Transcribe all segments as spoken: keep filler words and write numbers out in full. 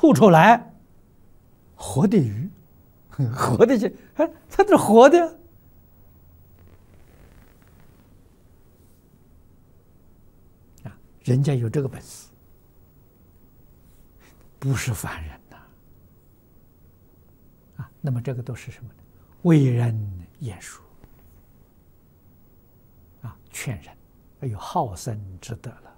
吐出来，活的鱼，活的去，哎，它是活的。啊，人家有这个本事，不是凡人呐。啊，那么这个都是什么呢？为人言说，啊，劝人，有好生之德了。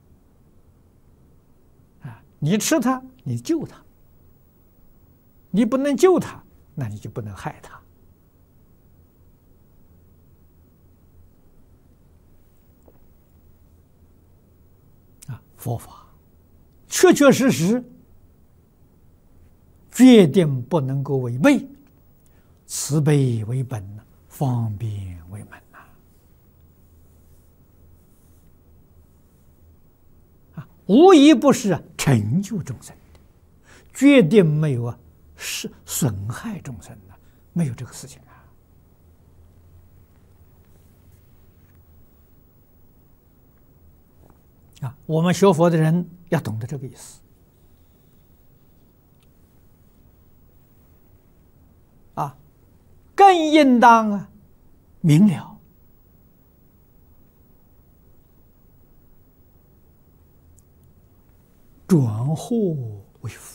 啊，你吃它，你救它；你不能救它，那你就不能害它。啊，佛法确确实实，决定不能够违背，慈悲为本，方便为门呐。啊，无一不是成就众生的，决定没有啊，是损害众生的，没有这个事情啊。啊，我们学佛的人要懂得这个意思。啊，更应当啊明了，转祸为福。